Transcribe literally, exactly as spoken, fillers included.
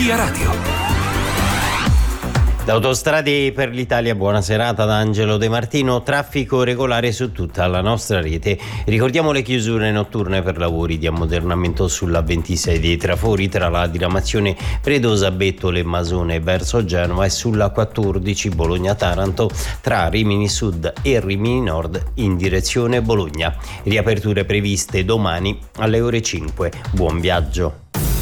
Via Radio. Da Autostrade per l'Italia, buona serata da Angelo De Martino. Traffico regolare su tutta la nostra rete. Ricordiamo le chiusure notturne per lavori di ammodernamento sulla ventisei dei Trafori tra la diramazione Predosa Bettole e Masone verso Genova e sulla quattordici Bologna-Taranto tra Rimini Sud e Rimini Nord in direzione Bologna. Riaperture previste domani alle ore cinque. Buon viaggio.